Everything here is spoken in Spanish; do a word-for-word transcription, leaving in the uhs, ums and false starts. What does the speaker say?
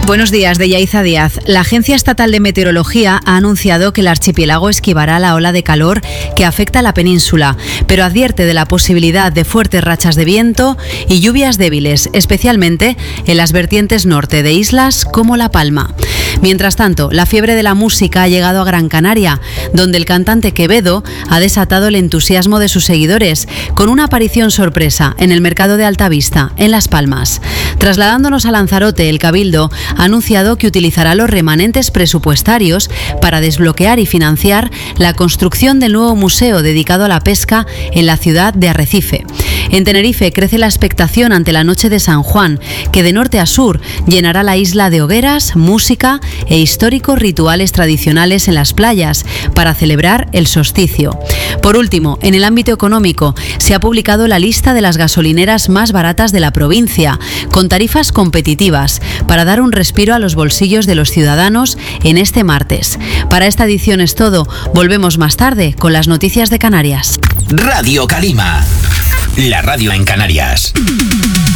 Buenos días, de Yaiza Díaz. La Agencia Estatal de Meteorología ha anunciado que el archipiélago esquivará la ola de calor que afecta a la península, pero advierte de la posibilidad de fuertes rachas de viento y lluvias débiles, especialmente en las vertientes norte de islas como La Palma. Mientras tanto, la fiebre de la música ha llegado a Gran Canaria, donde el cantante Quevedo ha desatado el entusiasmo de sus seguidores con una aparición sorpresa en el mercado de Altavista, en Las Palmas. Trasladándonos a Lanzarote, el Cabildo ha anunciado que utilizará los remanentes presupuestarios para desbloquear y financiar la construcción del nuevo museo dedicado a la pesca en la ciudad de Arrecife. En Tenerife crece la expectación ante la Noche de San Juan, que de norte a sur llenará la isla de hogueras, música e históricos rituales tradicionales en las playas para celebrar el solsticio. Por último, en el ámbito económico, se ha publicado la lista de las gasolineras más baratas de la provincia, con tarifas competitivas, para dar un respiro a los bolsillos de los ciudadanos en este martes. Para esta edición es todo. Volvemos más tarde con las noticias de Canarias. Radio Calima, la radio en Canarias.